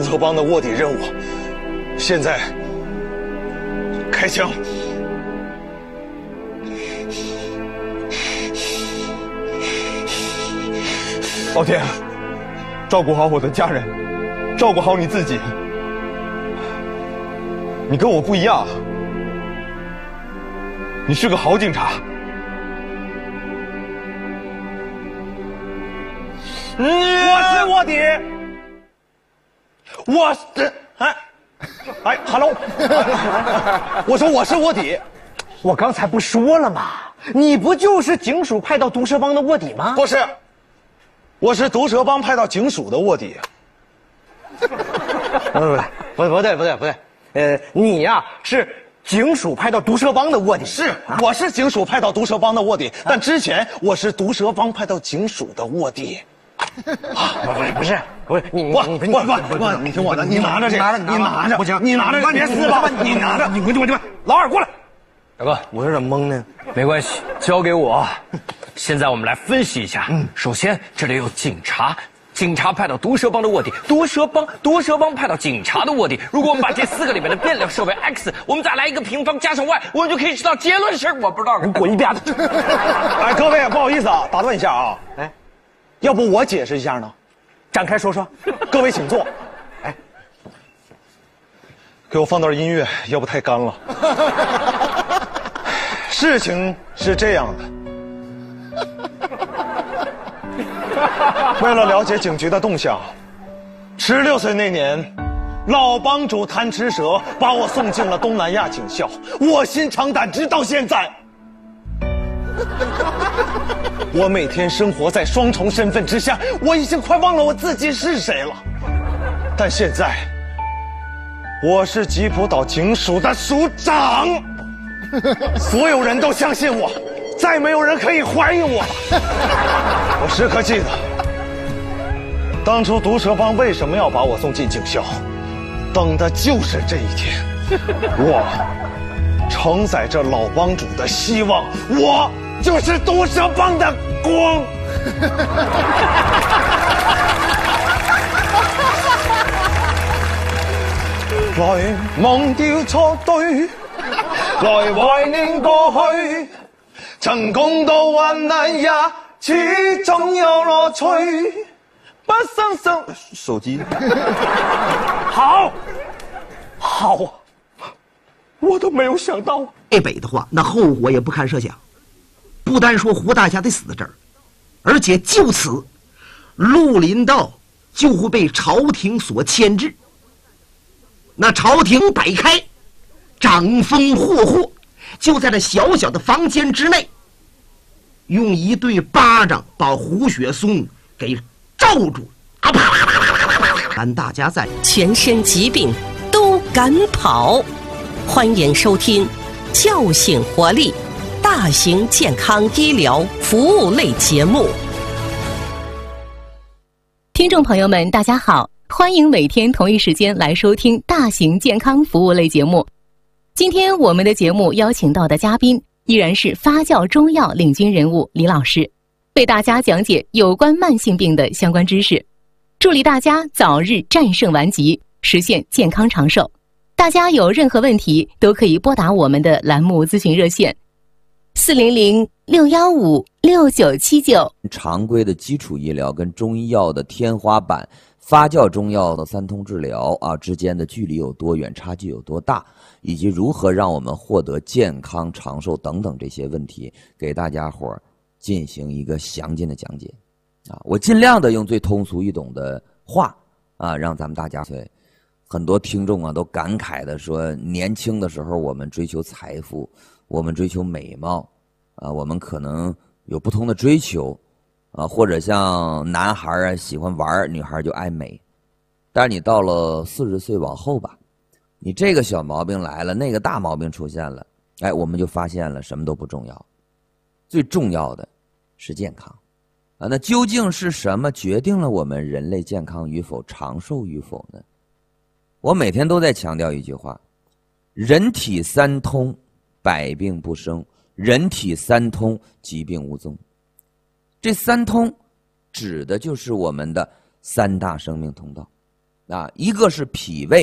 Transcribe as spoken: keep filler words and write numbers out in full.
毒蛇帮的卧底任务，现在开枪。老田，照顾好我的家人，照顾好你自己。你跟我不一样，你是个好警察。嗯、我是卧底。我是哎哎 ，hello， 我说我是卧底。 我刚才不说了吗？你不就是警署派到毒蛇帮的卧底吗？ 不是，我是毒蛇帮派到警署的卧底。 不不不不对不对不对，呃，你呀、啊、是警署派到毒蛇帮的卧底。 是，我是警署派到毒蛇帮的卧底，但之前我是毒蛇帮派到警署的卧底。 啊，不是不是你不不不不，你听我的，你拿着这个，你拿着， 不行， 你拿着，别撕吧，你拿着， 你滚滚滚，老二过来。 大哥， 我有点懵呢。 没关系，交给我。现在我们来分析一下。嗯，首先这里有警察，警察派到毒蛇帮的卧底，毒蛇帮毒蛇帮派到警察的卧底。如果我们把这四个里面的变量设为 x， 我们再来一个平方加上 y， 我们就可以知道结论是。我不知道， 你滚一边子！ 哎，各位不好意思啊，打断一下啊。哎，要不我解释一下呢？ 展开说说。 各位请坐。哎，给我放段音乐，要不太干了。事情是这样的，为了了解警局的动向，十六岁那年，老帮主贪吃蛇把我送进了东南亚警校，卧薪尝胆，直到现在。我每天生活在双重身份之下，我已经快忘了我自己是谁了。但现在，我是吉普岛警署的署长。所有人都相信我，再没有人可以怀疑我了。我时刻记得，当初毒蛇帮为什么要把我送进警校，等的就是这一天。我承载着老帮主的希望，我就是毒蛇帮的光。來忘掉錯對，來懷念過去，曾共度患難也始終有樂趣。不生生手機， 好，好啊，我都没有想到。 败北的话，那后果也不堪设想。不单说胡大侠得死在这儿，而且就此，绿林道就会被朝廷所牵制。那朝廷摆开，掌风霍霍，就在这小小的房间之内，用一对巴掌把胡雪松给罩住。啊啪啪啪啪啪啪啪！但大家在全身疾病都敢跑，欢迎收听叫醒活力大型健康医疗服务类节目。 听众朋友们，大家好，欢迎每天同一时间来收听大型健康服务类节目。今天我们的节目邀请到的嘉宾依然是发酵中药领军人物李老师，为大家讲解有关慢性病的相关知识，助力大家早日战胜顽疾，实现健康长寿。大家有任何问题都可以拨打我们的栏目咨询热线四零零六幺五六九七九。 常规的基础医疗跟中医药的天花板发酵中药的三通治疗啊之间的距离有多远，差距有多大，以及如何让我们获得健康长寿等等这些问题，给大家伙进行一个详尽的讲解啊！我尽量的用最通俗易懂的话啊，让咱们大家对很多听众啊都感慨的说，年轻的时候我们追求财富，我们追求美貌啊，我们可能有不同的追求啊，或者像男孩啊喜欢玩，女孩就爱美。但是你到了四十岁往后吧，你这个小毛病来了，那个大毛病出现了，哎，我们就发现了什么都不重要，最重要的是健康啊。那究竟是什么决定了我们人类健康与否、长寿与否呢？我每天都在强调一句话：人体三通，百病不生；人体三通，疾病无踪。这三通指的就是我们的三大生命通道啊，一个是脾胃。